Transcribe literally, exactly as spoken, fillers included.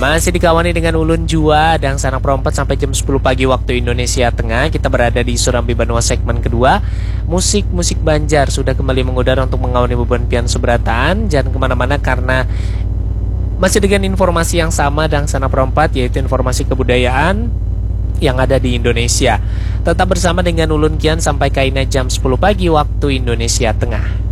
Masih dikawani dengan Ulun Jua dan Sanak Perompat sampai jam sepuluh pagi waktu Indonesia Tengah. Kita berada di Surambi Banua segmen kedua. Musik-musik Banjar sudah kembali mengudara untuk mengawani beban pian seberataan. Jangan kemana-mana karena masih dengan informasi yang sama dan Sanak Perompat, yaitu informasi kebudayaan yang ada di Indonesia. Tetap bersama dengan Ulun Kian sampai kaina jam sepuluh pagi waktu Indonesia Tengah.